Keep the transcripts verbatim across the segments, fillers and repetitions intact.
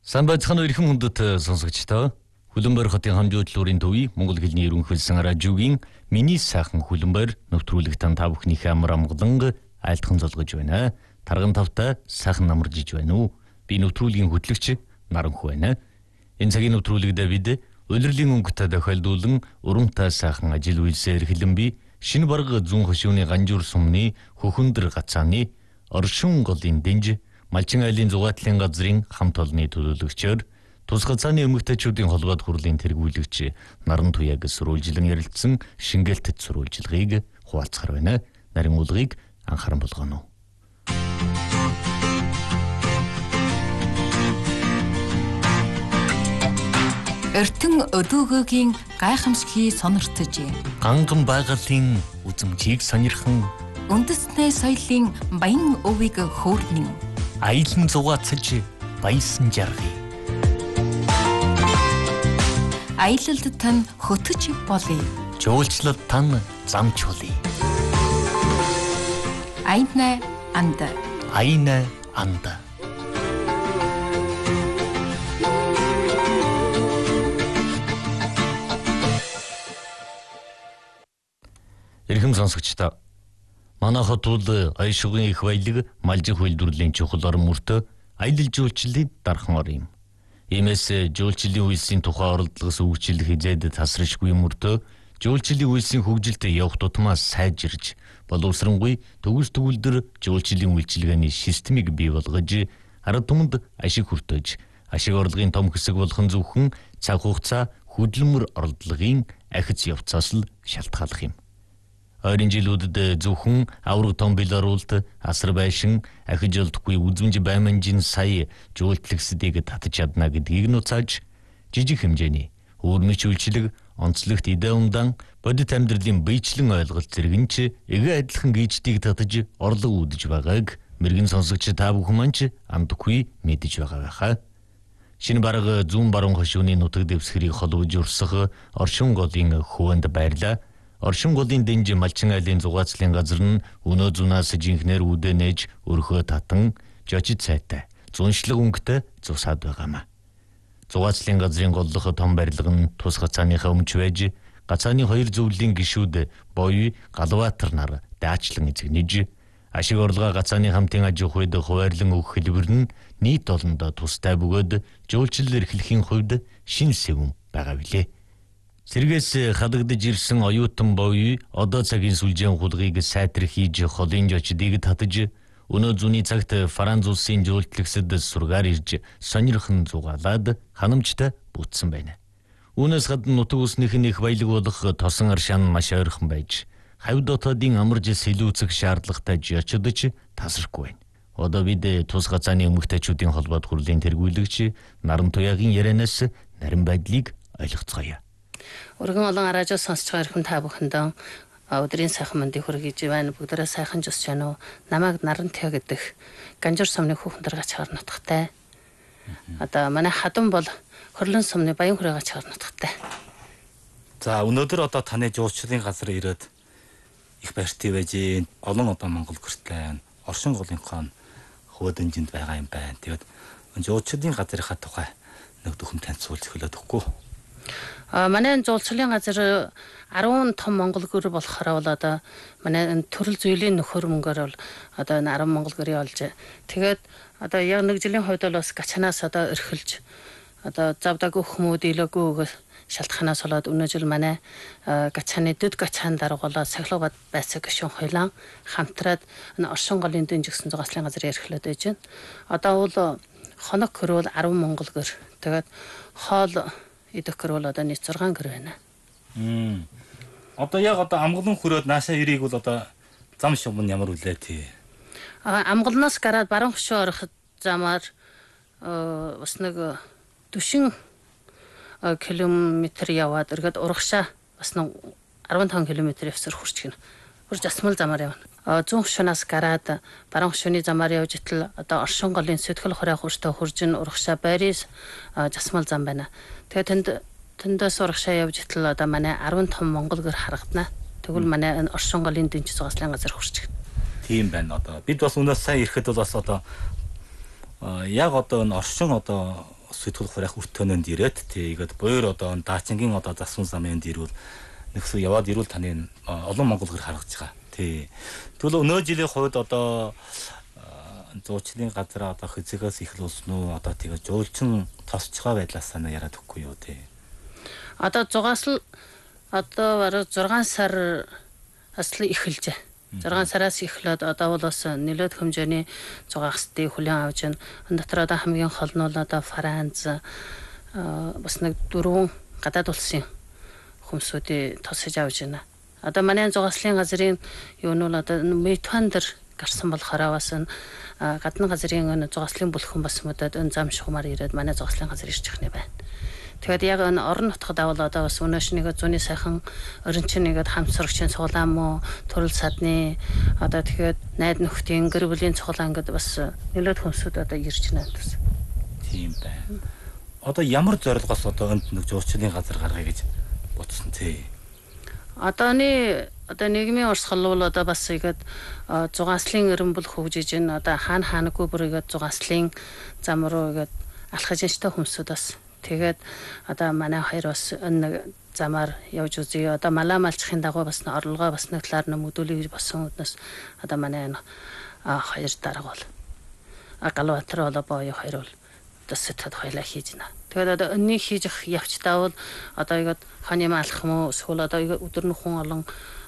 Сайн байцгаана уу эрхэм хүндэт сонсогчдоо. Хөлбөмбөр хотын хамжуудлын төвийн Монгол хэлний ерөнхий хэлсэн радиогийн миний сайхан хөлбөмбөр нэвтрүүлэгтэн та бүхнийхээ амар амгалан айлтхан золгож байна. Тарган тавтай сайхан намарж иж байна уу? Би нэвтрүүлгийн хөтлөгч Наранху байна. Энэ цагийн нэвтрүүлэгдээ бид улирлын өнгөтэй тохиолдуулан урамтай сайхан ажил үйлсээр эхлэн би шинэ бараг зүүн хөшөөний ганжуур сумны хөхөндөр гацааны оршин голын дэнж Малчин айлын зугаатлын газрын хамт олонны төлөөлөгчөөр тус гацааны эмэгтэйчүүдийн холбоод хурлын тэргүүлэгч Наран Туяаг сурвалжилан ярилцсан шингээлтэд сурвалжилгыг хуваалцахаар байна. Нарийн уулгыг анхааран болгоно. Эртэн өдөөгөөгийн гайхамшигыг сониртож, ганган байгалийн үзмжийг сонирхон, үндэстний соёлын баян өвийг хөөрнөн, айлын зугаацж баясан жаргыг. Аялалд тань хөтөж болъё. Жуулчлалд тань замч болъё. Айна анда. Айна анда. Эрхэм сонсогчдоо. Манай хот бол аяшгын их баялаг малжих үйлдвэрлэлийн чухал орон мөртөө аялал жуулчлалын дархан ор юм. Иймээс жуулчлалын үйлсийн тухай оролдлогоос өвчлөх хязээд тасрашгүй мөртөө жуулчлалын үйлсийн хөгжилд явах тутмаа сайжирж боловсронгүй төгс төгөлдөр жуулчлалын үйлчилгээний системийг бий болгож ард түмэнд ашиг хүртэж ашиг орлогын том хэсэг болгон зөвхөн цаг хугацаа хөдөлмөр орлогын ахиц явцаас л шалтгааллах юм. Ойрын жилүүдэд зөвхөн авраг том Белорусд асар байшин ахиж олдохгүй үзмж байманжин сая жуултлагсдыг татж чадна гэдгийг нуцааж жижиг хэмжээний өөрмөч үйлчлэг онцлогт идеумдан бодит амьдралын биечлэн ойлголт зэрэг нь ч эгэ адилхан гүйцэтгэг татж орлого үүдэж байгааг мэрэгэн сонсогч та бүхэн маань ч амдгүй мэдэж байгаа байхаа. Шинэ бараг зүүн баруун хошууны нутаг дэвсгэрийг холбож урсгах оршин голын хөвөнд байрлаа. Оршин голын дэнж малчин айлын зугаацлын газар нь өнөө зунаас жинхнэр үдэ нээж өрхөө татан жожид сайтай зуншлаг өнгөтэй зусаад байгаамаа. Зугаацлын газрын голлох том барилга нь тус гацааныхаа өмч байж гацааны хоёр зөвлөлийн гишүүд боёо галваатар нар даачлан эзэгнэж ашиг орлогоо гацааны хамтын аж ахуйд хуваарлан өгөх хэлбэр нь нийт олондоо тустай бөгөөд жуулчлал эрхлэхийн хувьд шин сэвэн байгаа билээ. Сэргээс хадагдж ирсэн оюутан боёо одоо цагийн сүлжээн хулгыг сайтар хийж холын жочдыг татж өнөө зүүнний цагт Франц улсын жуултлагсад сургаар ирж сонирхон зугаалаад ханамжтай буутсан байна. Үүнээс гадна нутаг усных нь их баялаг болох тосон аршаан маш ойрхон байж хавь дотоодын амарж сэлүүцэх шаардлагатай жочдож тасрахгүй байна. Одоо бид тус гацааны эмэгтэйчүүдийн холбоод хурлын тэргүүлэгч Наран Туяагийн ярианаас нарийн байдлыг ойлгоцгоё. Өргөн олон араажаас сонсож байгаа хэрхэн та бүхэндээ өдрийн сайхан мэндийг хүргэж байна. Бүгдээрээ сайхан жусч байна уу? Намайг Наран Туяа гэдэг ганжуур сумны хөхөндөр гачаар нутгатай. Одоо манай хадам бол Хөрлөн сумны баян хүрээ гачаар нутгатай. За өнөөдөр одоо таны жуулчлалын газар ирээд их баяртай байж олон одоо Монгол гэртлэн оршин голынхон хөөдөнжинд байгаа юм байна. Тэгээд жуулчлалын газрынхаа тухай нэг дөхөм танилцуулж эхлэв өгөхгүй. А манай жуулчлалын газар арван том монгол гэр болохоор бол одоо манай төрөл зүйлийн нөхөр мөнгөөр бол одоо арван монгол гэрээ олж тэгээд одоо яг нэг жилийн хувьд бол бас гачанаас одоо өрхөлж одоо завдаг ххүмүүд илээгүй шалтгаанаас болоод өнөө жил манай гачааны дөд гачаан даргалаа сахилгабад байцаг гишүүн хойлон хамтраад оршин голын дэнж гисэн зугаацлын газар эрхлээд байж байна. Одоо бол хоног гэр бол арван монгол гэр тэгээд хоол идэх гэр бол одоо нийт зургаан гэр байна. Мм. Одоо яг одоо амгалан хүрээд наашаа ирийг бол одоо зам шугам нь ямар үлээ тий. А амгалнаас гараад баруун хөшөө орох замаар бас нэг душин километр яваад эргээд урагшаа бас нэг арван таван километр явсаар хурч гинэ. Хурж асмал замаар явна. Зүүн хөшөөнөөс гараад баруун хөшөөний замаар явж итэл одоо оршин голын Сэтгэл хорой хурцтай хурж ин урагшаа Барис жасмал зам байна. Тэгээд тэнд тэндээс урагшаа явж итэл одоо манай арван том монгол гэр харагдана. Тэгвэл манай оршин голын дэнч зугаслын газар хурч гинэ. Тийм байна одоо. Бид бас өнөөс сайн ирэхэд бол бас одоо яг одоо энэ оршин одоо сэтгүүл хурах өртөнөнд ирээд тэгээд буур одоо даачингийн одоо засван замын ирвэл нэгсүү яваад ирвэл таны олон монгол гэр харагдаж байгаа. Тий. Тэгвэл өнөө жилийн хувьд одоо зуучлалын газар одоо хэзээс эхлүүлсэн үү? Одоо тэгээд жуулчин тосч байгаа байдлаас санаа яриад өгөхгүй юу тий. Одоо зугаасл одоо бараг зургаан сар асл эхэлж байна. зургаан сараас эхлээд одоо бол бас нэлээд хэмжээний зугаахстыг хүлээн авч байна. Энэ дотор одоо хамгийн гол нь бол одоо Франц бас нэг дөрвөн гадаад улсын хүмүүсүүдийг тосож авч байна. Одоо манай зугааслын газрын юу нь бол одоо Метуан дээр гарсан болохоор бас гадны газрын зугааслын бүлхэн бас мөдөд өн зам шугамар ирээд манай зугааслын газар ирж ихнэ байна. Тэгээд яг энэ орон нутгад авал одоо бас өнөөш нэг зүүнний сайхан орчин нэгэд хамсрагчийн цуглаан муу төрөл садны одоо тэгээд найд нөхдийн гэр бүлийн цуглаан гэдэг бас нэлээд хүмүүсүүд одоо ирж байна гэсэн. Тийм байна. Одоо ямар зорилгоос одоо энд нэг жуулчлалын газар гаргая гэж бодсон тий. Одооны одоо нийгмийн урсгал бол одоо бас игээд зугааслын эренбэл хөгжиж ин одоо хаана хаанаггүй бүр игээд зугааслын зам руу игээд алхаж янжтай хүмүүсүүд бас тэгээд одоо манай хоёр бас нэг замаар явж үзье. Одоо малаа малчхын дагуу бас орлогоо бас нэг талаар нэмэгдүүлэх болсон үднэс одоо манай хоёр дарга бол Галбаатар бол боё хоёр бол одоо сэтгэд хоёлаа хийж байна. Тэгээд одоо өнний хийж явцдаа бол одоо игээд ханы маалах юм уу эсвэл одоо өдөр нөхөн олон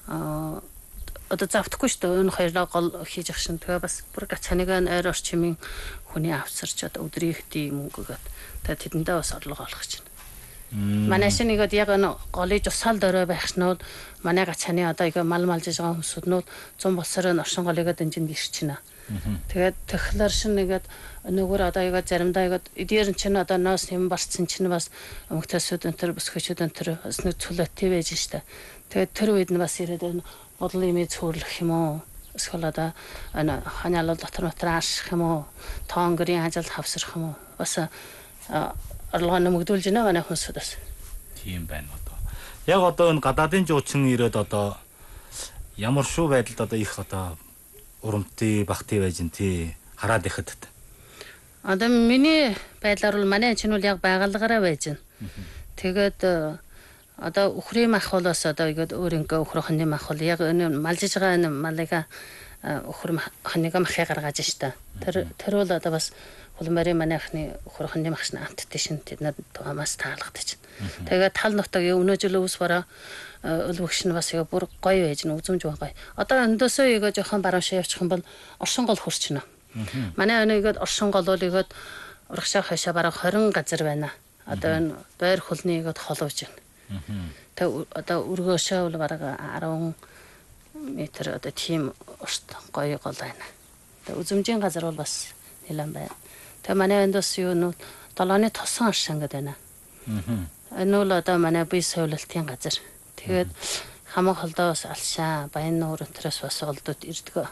одоо завдахгүй шүү дээ. Энэ хоёроо гол хийж ах шин. Тэгээ бас бүр гацханыг ойр орчмын хүний авсарч одоо өдрийн хэдий мөнгөгээд тэгээд тэдэндээ бас орлого олох гэж байна. Манай шинийгээд яг энэ голыг усаал дөрөө байх нь бол манай гацханы одоо игээ мал малж байгаа хүмүүсүүд нь зам болсоор н оршин голыгаа дэнжинд ирч байна. Тэгээд тэгэхээр шинийгээд нөгөө одоо игээ заримдаа игээд эдгээр чинь одоо ноос юм барцсан чинь бас өмгтөсүүд өнтер бүсгчүүд өнтер бас нэг цулаатай байж штэ. Тэгээд тэр үед нь бас ирээд бодлын имийг цөөрлөх юм уу? Эсвэл одоо ана ханиалал дотор дотор ааших юм уу? Тоонгэрийн ажил хавсрах юм уу? Бас орлогоо нэмэгдүүлж байна манай хүмүүсүүд бас. Тийм байна одоо. Яг одоо энэ гадаадын жуучин ирээд одоо ямар шүү байдалд одоо их одоо урамтай багтай байж ин тий хараад ихэд. Одоо миний байдлаар бол манай чинь бол яг байгaalгаараа байж байна. Тэгээд одоо өхрийн мах бол бас одоо игээд өөрөнгөө өхрөхний мах бол яг энэ малжиж байгаа энэ малыга өхөр ханыг махыг гаргаж штэ. Тэр тэр бол одоо бас хулмарын манайхны өхрөхний махш амттай шин тэднэр тугамаас таалагдаж байна. Тэгээд тал нутаг өнөө жил өвс бараа өлвөгш нь бас яг бүр гоё байж н үзэмж байгаа. Одоо өндөөсөө игээ жоохон баруун шаа явчих юм бол оршин гол хурчна. Манай өнөөгээд оршин гол бол игээд урагшаа хашаа бараг двадцать газар байна. Одоо энэ байр хөлний игээд холовж байна. Тэг одоо өргөөшөө бол бараг десять метр одоо тийм урт гоё гол байна. Тэг үзэмжийн газар бол бас нэлээд байна. Тэг манай өндөөс юу нүү долооны тосон оршин гэдэг байна. Энэ бол одоо манай бие совлалтын газар. Тэгээд хамаг холдоо бас алшаа баян нуур өнтрэс бас олдод ирдэг.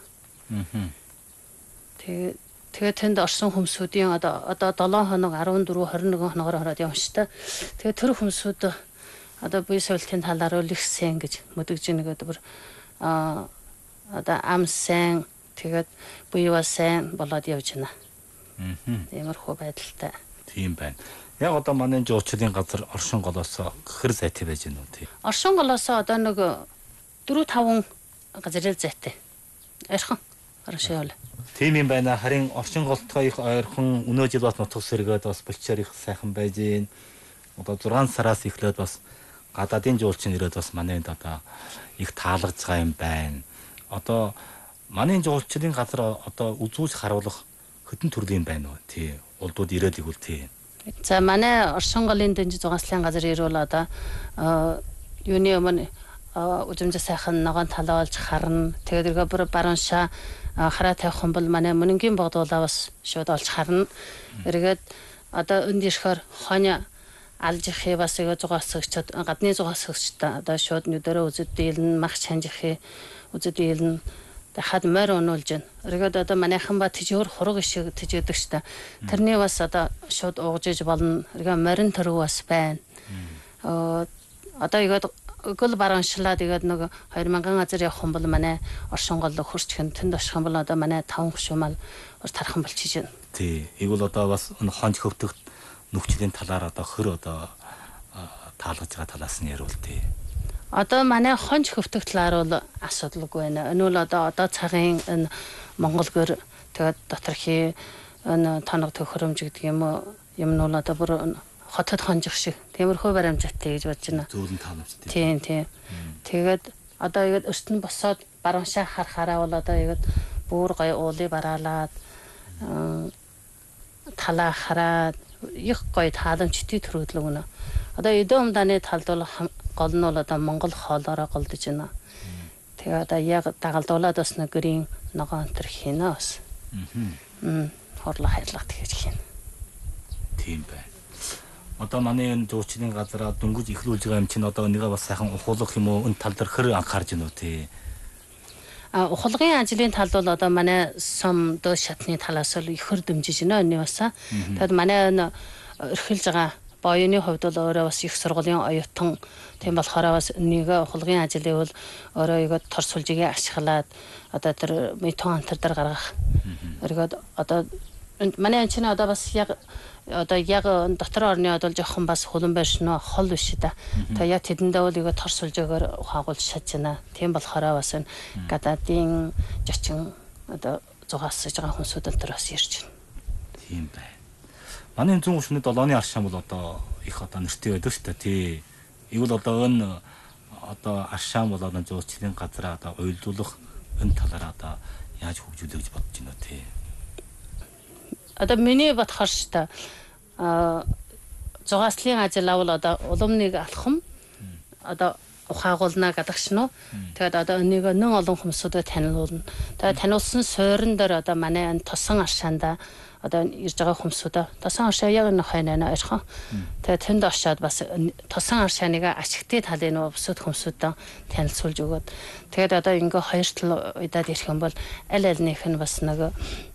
Тэгээд тэгээд тэнд орсон хүмүүсүүдийн одоо одоо seven хоног fourteen twenty-one хоногоор ороод явна шүү дээ. Тэгээд тэр хүмүүсүүд одоо бие совлтын талаар үлгсэн гэж мэдгэж нэгэд бүр а одоо амсан тэгээд буюу сайн болоод явж байна. Иймэрхүү байдалтай. Тийм байна. Яг одоо манай жуулчлалын газар оршин голоос гэхэр зайтай байж гэнэ үү тий. Оршин голоос одоо нэг four five газрын зайтай. Ойрхон оршин гол. Тийм юм байна. Харин оршин голтой их ойрхон өнөө жил бас нутг сэргээд бас болчоор их сайхан байж гин. Одоо six сараас эхлээд бас гадаадын жуулчин ирээд бас манайд одоо их таалагдж байгаа юм байна. Одоо манай жуулчлалын газар одоо үзүүлж харуулах хэдэн төрлийн байна уу тий. Улдууд ирээд игүүл тий. За манай оршин голын дэнж зугааслын газар ирвэл одоо юуны өмнө үзэмжээ сайхан ногоон талаалж харна. Тэгээд иргээ бүр баруун шаа хараа тавих юм бол манай мөнгийн богдуулаа бас шууд олж харна. Эргээд одоо энд ирэхээр хоня алж ихээ бас игээ зугаасгчд гадны зугаасгчд одоо шууд нүдэрээ үзэд дийлэн мах чанжихээ үзэд дийлэн хад морь унуулж байна. Эргээд одоо манайхан ба тижөөр хураг шиг тижээдэг штэ. Тэрний бас одоо шууд уугжиж болно. Эргээ морин төрөв бас байна. Э одоо игээд гол барууншлаад игээд нэг two thousand газар явах юм бол манай оршин гол хурцхэн тэнд орших юм бол одоо манай five хушмал тархан болчихж байна. Тий. Игүүл одоо бас хонж хөвтөгт нөхцөлийн талаар одоо хөр одоо таалгаж байгаа талаас нь яриул тээ. Одоо манай хонч хөвтөх талаар бол асуудалгүй байна. Энэ бол одоо одоо цагийн энэ Монгол гэр тэгээд доторхи энэ тоног төхөөрөмж гэдэг юм уу юм нь бол одоо бүр хотод хонжих шиг тиймэрхүү баримжаатай гэж бодож байна. Зөөлөн таамагчтай. Тийм тийм. Тэгээд одоо яг өртөн босоод барууншаа харахаараа бол одоо яг бүр гоё уулыг бараалаад талаа хараад их гоё тааламжтай төрөлдөг үнэ. Одоо эдэн умдааны талд бол гол нь бол одоо Монгол хоолоороо голдож байна. Тэгээ одоо яг дагалдуулаад бас нэг гэрийн ногоон төр хийнэ бас. Аа. Хорлоо хайрлах тэгэж хийнэ. Тийм байна. Одоо манай энэ зуучлалын газараа дөнгөж эхлүүлж байгаа юм чинь одоо нэгэ бас сайхан ухуулах юм уу энэ тал дээр хэр анхаарж байна уу тий. А ухуулгын ажлын талд бол одоо манай сум дөө шатны талаас л ихэр дэмжиж байна энэ басаа. Тэгэд манай энэ эрхэлж байгаа боёны хувьд бол өөрөө бас их сургуулийн оюутан тийм болохоор бас нэг ухуулгын ажлыг бол өөрөө яг тор сүлжигээ ашиглаад одоо тэр метон антар дээр гаргах. Эргээд одоо манай энэ чинь одоо бас яг одоо яг дотор орны одоо жоохон бас хөлөн байшин хол биш да. Тэгээ яг тэдэндээ бол яг тор сүлжээгээр ухаагуул шатж байна. Тийм болохоор бас энэ гадаадын жочин одоо зугаасж байгаа хүмүүсүүд энэ бас ирж байна. Тийм байна. Манай зүүн гүшний долооны аршаан бол одоо их одоо нэртэй байдаг шүү дээ тий. Игэл одоо энэ одоо аршаан болоод зуучлалын газараа одоо уйлдуулах энэ талаараа одоо яаж хөгжүүлэх гэж бодож байна тий. Одоо миний бодохоор ч та а зугааслын ажил авал одоо улам нэг алхам одоо ухаагуулна гэдэг шнөө. Тэгээд одоо энийг нэн олон хүмүүсүүдэд таниулна. Тэгээд таниулсан суурин дээр одоо манай энэ тосон аршаанда одоо ирж байгаа хүмүүсүүдээ тосон аршаа яг энэ хойно ойрхон. Тэгээд тэнд очиад бас тосон аршааныг ашигтай талын нөө бусад хүмүүсүүдэд танилцуулж өгөөд тэгээд одоо ингээ хоёр тал удаад ирэх юм бол аль альнийх нь бас нэг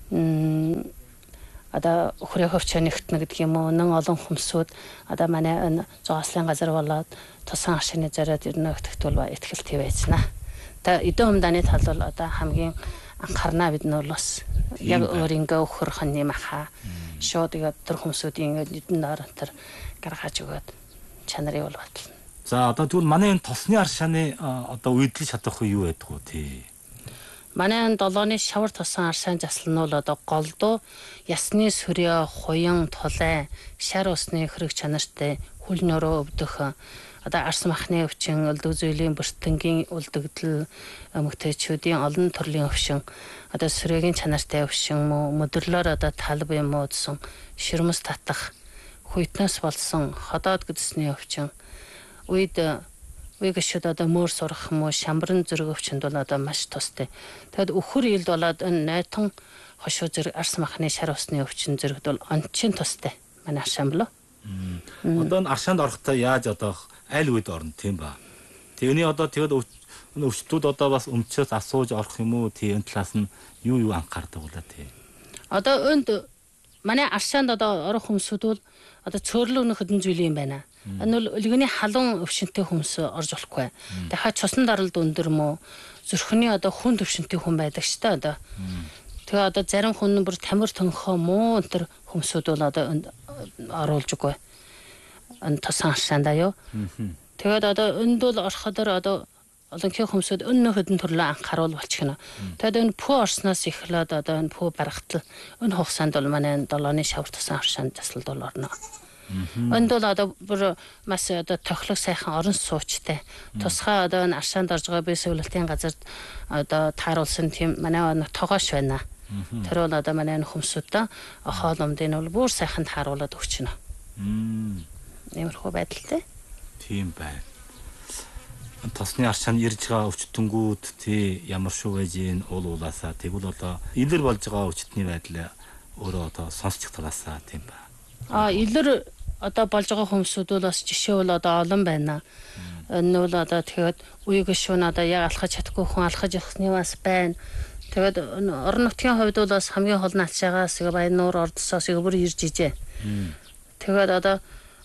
одоо өхрөө хөвчөө нэгтнэ гэдэг юм уу нэн олон хүмүүсүүд одоо манай энэ зугаслын газар болоод тосон аршааны зараад ирнэ гэдэгт бол ихтгэлтэй байцнаа. Тэгээ эдэн умдааны тал бол одоо хамгийн анхаарна бид нар бас яг өөрийнхөө өхөр хоньны маха шууд яг тэр хүмүүсүүдийн эдэн наар тэр гаргаж өгөөд чанарыг бол батлна. За одоо тэгвэл манай энэ тосны аршааны одоо үйдлэж чадах юу байдаг вэ тий? Манай энэ долооны шавар тосон аршаан заслан нь бол одоо голдуу ясны сүрээ, хуян, тулай, шар усны хэрэг чанартай хүл нөрөө өвдөх одоо арс махны өвчин, өлдөг зүйлийн бэртэнгийн үлдэгдэл эмэгтэйчүүдийн олон төрлийн өвчин одоо сүрээгийн чанартай өвчин мө мөдөрлөөр одоо тал буй муудсан ширмэс татах хуйтнаас болсон ходоод гэдсний өвчин үед үег шүүд одоо мөр сурах юм уу шамбрын зэрэг өвчнөд бол одоо маш тустай. Тэгэд өхөр илд болоод энэ найтан хошуу зэрэг арс махны шар усны өвчин зэрэгд бол ончин тустай. Манай аршаан болоо. Одоо энэ аршаанд орохдоо яаж одоо аль үед орно тийм ба. Тэгний одоо тэгэд өвчтүүд одоо бас өмчөөс асууж орох юм уу тий энэ талаас нь юу юу анхаардаг болоо тий. Одоо өнд манай аршаанд одоо орох хүмүүсүүд бол одоо цөөрлөг өнөх хэдэн зүйлийн байна. Энэ бол өлгөний халуун өвчнөтэй хүмүүс орж болохгүй. Дахиад цусан даралд өндөр мө зүрхний одоо хүн өвчнөтэй хүн байдаг ч та одоо. Тэгээ одоо зарим хүн бүр тамир төнхөө муу энэ хүмүүсүүд бол одоо оруулж үгүй. Энэ тосон аршаандаа юу. Тэгээд одоо энд бол орохоор одоо олонхын хүмүүсүүд өнөө хэдэн төрлөө анхааруул болчихно. Тэгээд энэ пүү орсноос эхлээд одоо энэ пүү баргатал энэ хугацаанд бол манай долооны шавар тосон аршаанд заслалд бол орно. Энд бол одоо бүр маш одоо тохилог сайхан орон суучтай. Тусгай одоо энэ аршаанд орж байгаа бие сувлалтын газарт одоо тааруулсан тийм манай тогоош байна. Тэр бол одоо манай хүмүүсүүдээ хоол умдын бол бүр сайхан тааруулаад өгч байна. Иймэрхүү байдалтай. Тийм байна. Тосны аршаанд ирж байгаа өвчтөнгүүд тий ямар шүү байж ийн уул уулаасаа тэгвэл одоо илэр болж байгаа өвчтний байдал өөрөө одоо сонсчих талаасаа тийм ба. А илэр одоо болж байгаа хүмүүсүүд бол бас жишээ бол одоо олон байна. Энэ бол одоо тэгээд үеиг шүүн одоо яг алхаж чадахгүй хүн алхаж явахны бас байна. Тэгээд орон нутгийн хувьд бол бас хамгийн хол наачаагаас Баяннуур ордсоос бүр ирж ижээ. Тэгээд одоо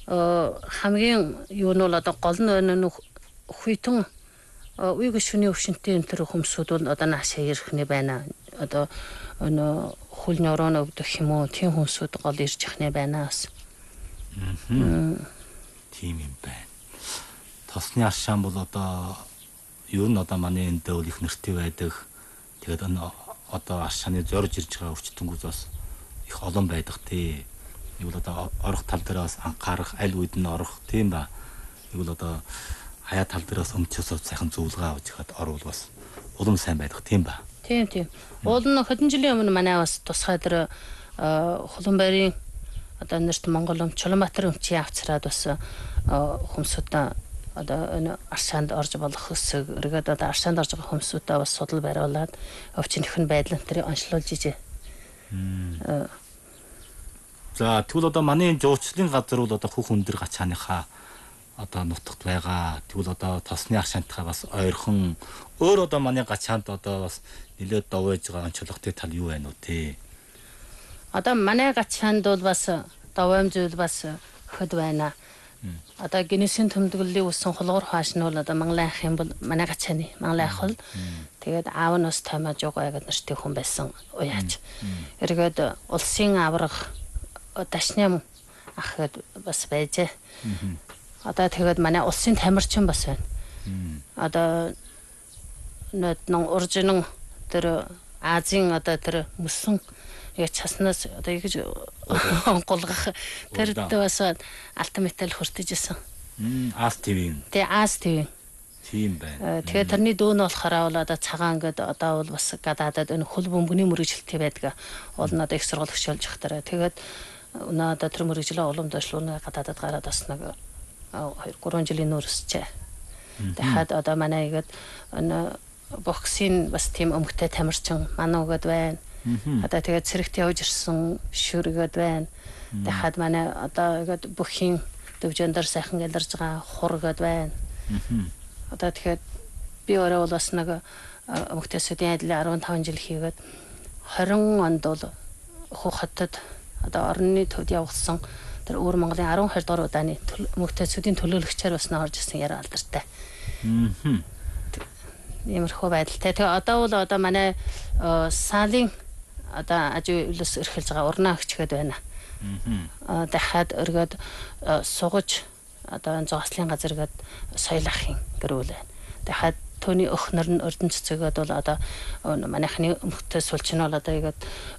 хамгийн юу нь бол одоо гол нь хүйтэн үеиг шүүний өвчнөтэй энэ төр хүмүүсүүд бол одоо наашаа ирэхний байна. Одоо өнөө хөл нөрөө өвдөх юм уу тийм хүмүүсүүд гол ирж яхны байна бас. Тийм юм байна. Тосны аршаан бол одоо ер нь одоо манай энд бол их нэртэй байдаг. Тэгээд одоо аршааны зорж ирж байгаа өвчтөнгүүд бас их олон байдаг тий. Нэг бол одоо орох тал дээр бас анхаарах, аль үед нь орох тийм ба. Нэг бол одоо хаяа тал дээр бас өмчөөсөө сайхан зөвлөгөө авч хаад орвол бас улам сайн байдаг тийм ба. Тийм тийм. Уул нь хэдэн жилийн өмнө манай бас тусгай дээр Хуланбайрын одоо нэрт Монгол өмч Чулуунбаатар өмчийн авцраад бас хүмүүсүүд одоо энэ аршаанд орж болох хэсэг эргээд одоо аршаанд орж байгаа хүмүүсүүдээ бас судал бариулаад өвчнөх нь байдлын тэрийг онцлуулж ижээ. За тэгвэл одоо манай жуулчлалын газар бол одоо хүүхэн өндөр гачааныхаа одоо нутагт байгаа. Тэгвэл одоо тосны аршаантайгаа бас ойрхон өөр одоо манай гачаанд одоо бас нэлээд довоож байгаа онцлогтой тал юу байна уу те? Одоо манай гачаанд бол бас довоом зүйл бас хөд байна. Одоо генесийн төмдөглөлийн үсэн хулгуур хааш нь бол одоо Мангалай ах юм бол манай гачааны Мангалай ах бол тэгээд аав нь бас таймаж байгаа гэдэг нэртэй хүн байсан уяач. Эргээд улсын авраг дашны ах гэд бас байжээ. Одоо тэгээд манай улсын тамирчин бас байна. Одоо нөтнөн уржинын тэр Азийн одоо тэр мөсөн яг часнаас одоо ингэж онголгох тэр бас алтан металл хүртэж исэн. Аас ТV-ийн. Тэ Аас ТV. Тийм байна. Тэгээд тэрний дүү нь болохоор бол одоо цагаан ингээд одоо бол бас гадаадад энэ хөл бөмбөний мөрөглөлттэй байдаг. Уул нь одоо их сургууль хөшөөлж явахтараа. Тэгээд өнөө одоо тэр мөрөглөө уламжлуулна гадаадад гараад бас нэг хоёр гурван жилийн нүүрсчээ. Дахиад одоо манай игээд энэ боксийн бас тийм өмгтэй тамирчин манай угад байна. Одоо тэгээд цэрэгт явж ирсэн шүргээд байна. Дахиад манай одоо игээд бүхийн дөвжөндөр сайхан гэлэрж байгаа хургээд байна. Одоо тэгэхээр би өөрөө бол бас нэг өмгтэйсүүдийн ажлыг арван таван жил хийгээд хорин онд бол Хүүхаттад одоо орны төвд явуулсан тэр өвөр Монголын арван хоёр дахь удааны өмгтэйсүүдийн төлөөлөгчээр бас норж ирсэн яриа алдартай. Аа. Иймэрхүү байдалтай. Тэгээ одоо бол одоо манай салын одоо ажи үлэс эрхэлж байгаа урнаа өгчгээд байна. Аа. Дахиад өргөд сугаж одоо зогслын газар гээд соёл ахын гэрүүл байна. Дахиад түүний өхнөр нь өрдөн цэцгээд бол одоо манайхны өмгтэй сулч нь бол одоо игээд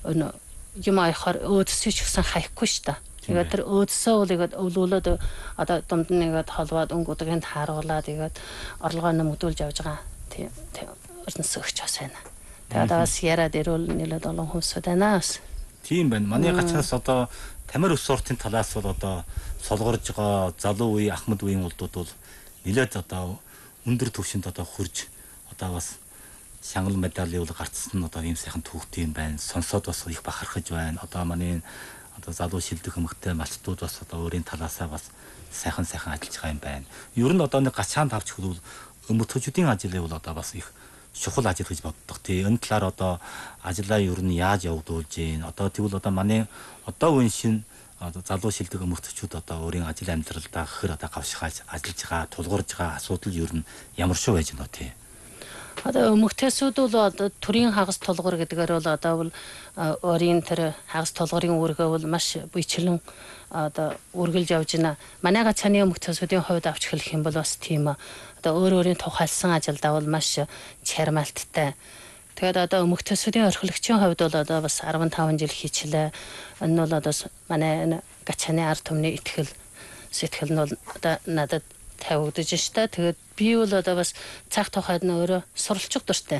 юм аяхаар өөдсөж гисэн хаяхгүй ш та. Тэгээд тэр өөдсөө бол игээд өвлүүлээд одоо дунд нь игээд холбоод өнгөдгийн тааруулаад игээд орлогоо нэмэгдүүлж явж байгаа. Тийм тийм өрдөнс өгч бас байна. Тэгээд бас яриад ирүүл нэлээд олон хүмүүс байна. Тийм байна. Манай гацаас одоо тамир ус сортын талаас бол одоо солгорж байгаа залуу үе Ахмад үеийн улдууд бол нэлээд одоо өндөр түвшинд одоо хурж одоо бас шангал медалийн үл гарцсан одоо ийм сайхан түүхтэй юм байна. Сонсоод бас их бахархаж байна. Одоо манай одоо залуу шилдэг хүмүүстээ малчтууд бас одоо өөрийн талаасаа бас сайхан сайхан ажиллаж байгаа юм байна. Ер нь одоо нэг гачаанд авч хөлвөл өмгтөчүүдийн ажлыг бол одоо бас их чухал ажил гэж боддог. Тий энэ талаар одоо ажлаа ер нь яаж явуулж гин одоо тэгвэл одоо манай одоо үн шин одоо залуу шилдэг өмгтөчүүд одоо өөрийн ажил амьдралдаа гэхэр одоо гавшихаж ажиллаж байгаа тулгуурж байгаа асуудал ер нь ямар шүү байж гэнэ тий. Одоо өмгтөсүүд бол одоо төрийн хагас тулгуур гэдгээр бол одоо бол өөрийн тэр хагас тулгуурын үүргээ бол маш буйчлан одоо үргэлж явж байна. Манай гацааны өмгтөсүүдийн хувьд авч хэлэх юм бол бас тийм одоо өөр өөрийн тухайлсан ажилдаа бол маш чармаалттай. Тэгээд одоо өмгтөсүүдийн орхилагчийн хувьд бол одоо бас арван таван жил хийчлээ. Энэ бол одоо манай гацааны ард түмний итгэл сэтгэл нь бол одоо надад тавигдаж штэ. Тэгээд би бол одоо бас цаг тухайд нь өөрөө суралцах дуртай.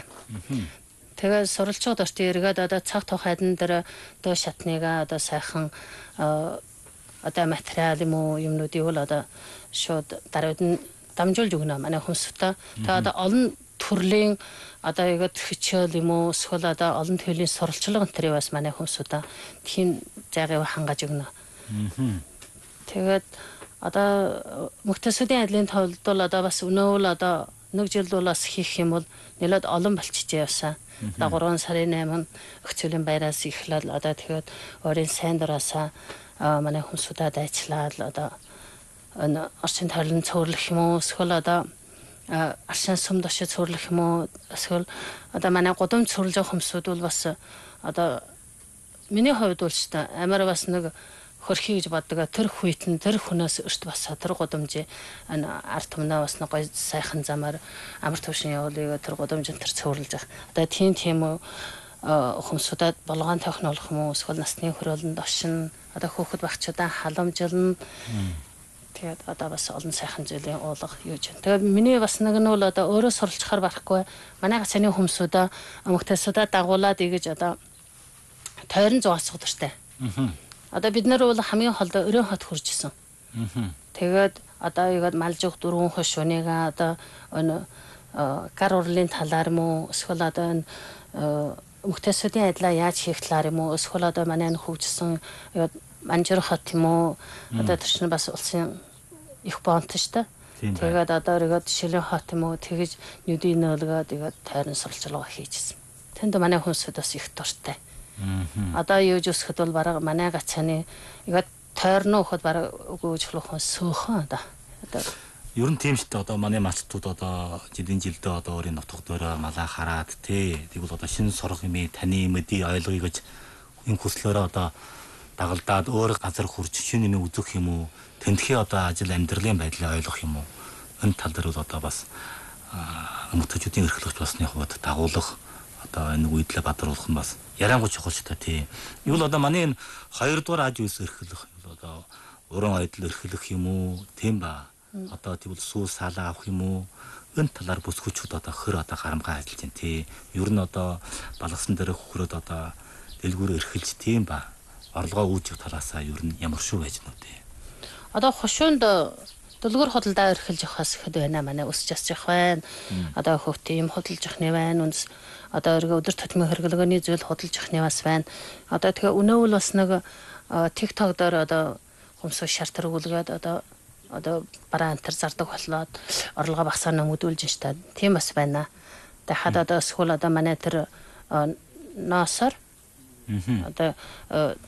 Тэгээд суралцах дуртай эргээд одоо цаг тухайд нь дээр дөө шатныгаа одоо сайхан одоо материал юм уу юмнуудыг бол одоо шууд даруйд нь дамжуулж өгнө манай хүмүүстэй. Тэгээд одоо олон төрлийн одоо игээд хичээл юм уу эсвэл одоо олон төрлийн суралцлага энэ бас манай хүмүүстэй тийм зайгаа хангаж өгнө. Тэгээд одоо мөхтөсүүдийн ажлын тулд бол одоо бас өнөөл одоо нэг жил бол бас хийх юм бол нэлээд олон болчихжээ явсан. Одоо гурван сарын найман өгцөлийн байраас эхлээд одоо тэгээд өөрийн сайн дураасаа манай хүмүүсүүдэд ажиллаад одоо энэ орчин тойлон цөөрлөх юм уу эсвэл одоо аршин сум дошид цөөрлөх юм уу эсвэл одоо манай гудамж цөөрлж байгаа хүмүүсүүд бол бас одоо миний хувьд бол ч та амар бас нэг хөрхий гэж боддог. Тэр хүйтэн тэр хүнээс өрт басаа тэр гудамж арт түмнээ бас гоё сайхан замаар амар төвшин явуулъя тэр гудамж тэр цөөрөлж байгаа. Одоо тийм тийм хүмүүсүүдэд болгоон технологи юм уу эсвэл насны хөрөөлөнд оршин одоо хөөхд багчудаа халамжилна. Тэгээд одоо бас олон сайхан зүйлийн уулга юуж байна. Тэгээд миний бас нэг нь бол одоо өөрөө суралцахаар барахгүй манай гацааны хүмүүсүүдээ мөхтөсөдөө дагуулад ийгэж одоо тойрон зугаасах дуртай. Одоо бид нар бол хамгийн холдоо өрөө хот хурж исэн. Тэгээд одоо ийгээд малжиг дөрвөн хош өнийгээ одоо өн гар урлын талаар муу эсвэл одоо мөхтөсөдийн адилаа яаж хийх талаар юм уу эсвэл одоо манай энэ хөгжсөн манжир хот юм уу одоо тэр чинь бас улсын их бонт шүү дээ. Тэгээд одоо ирээд шилэн хот юм уу тэгэж нүдийн нөөлгөөд тэгээд тойрон суралцлага хийжсэн. Тэнд манай хүмүүсд бас их дуртай. Одоо юу ч өсөхөд бол бараг манай гацааны ингээд тойрно өгөхөд бараг өгөөж хөлөхөн сөөхөн одоо. Одоо Ер нь тийм шүү дээ. Одоо манай мацтууд одоо жилийн жилдээ одоо өөрийн нутаг доороо малаа хараад тий. Тэгвэл одоо шинэ сурах юм таны мэдээ ойлгоё гэж энэ хүслөөрөө одоо дагалдаад өөр газар хурж шинэ юм үзэх юм уу? Тэнтхээ одоо ажил амьдралын байдлыг ойлгох юм уу? Энэ тал дээр бол одоо бас мөтөчүүдийн эрхлэгч басны хувьд дагуулах одоо энэ үйдлээ бадруулах нь бас ярангуй чухал шүү дээ тий. Юу л одоо манай энэ хоёрдугаар аж үйлс эрхлэх одоо уран ойдл эрхлэх юм уу? Тийм ба. Одоо тэгвэл сүү салаа авах юм уу? Энэ талаар бүсгүүчүүд одоо хөр одоо харамгаа ажиллаж байна тий. Ер нь одоо балгасан дээр хөрөөд одоо дэлгүүр эрхэлж тийм ба. Орлогоо үүсгэх талаасаа ер нь ямар шүү байж нү тий. Одоо хошуунд дэлгүүр худалдаа эрхэлж явахаас ихэд байна манай өсч асчих байна. Одоо хөвгт юм худалж явах нь байна. Үнс одоо өдөр тутмын хэрэглэгөөний зүйл худалж явах нь бас байна. Одоо тэгээ өнөөвөл бас нэг TikTok дээр одоо хүмүүс шартар өгүүлгээд одоо одоо бараа антер зардаг болоод орлогоо багасаар нэмэгдүүлж штэ. Тийм бас байна. Тэгээ хад одоо эсвэл одоо манай тэр ноосор одоо